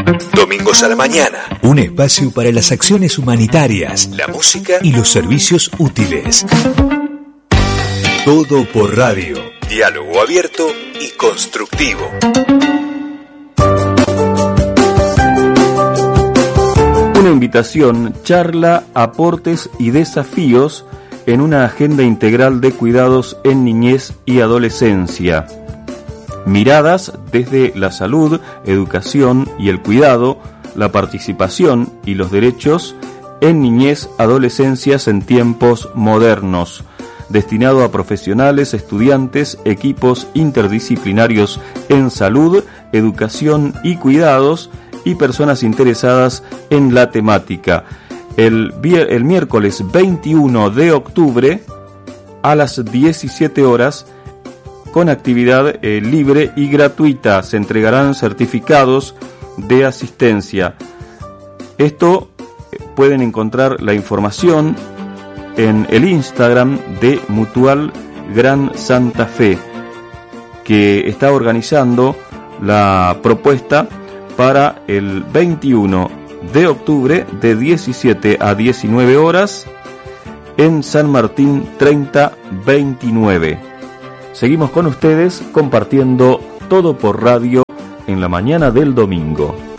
Domingos a la mañana. Un espacio para las acciones humanitarias, la música y los servicios útiles. Todo por radio. Diálogo abierto y constructivo. Una invitación, charla, aportes y desafíos en una agenda integral de cuidados en niñez y adolescencia. Miradas desde la salud, educación y el cuidado, la participación y los derechos en niñez, adolescencias en tiempos modernos. Destinado a profesionales, estudiantes, equipos interdisciplinarios en salud, educación y cuidados y personas interesadas en la temática. El miércoles 21 de octubre a las 17 horas con actividad libre y gratuita. Se entregarán certificados de asistencia. Esto pueden encontrar la información en el Instagram de Mutual Gran Santa Fe, que está organizando la propuesta para el 21 de octubre de 17 a 19 horas en San Martín 3029. Seguimos con ustedes compartiendo Todo por Radio en la mañana del domingo.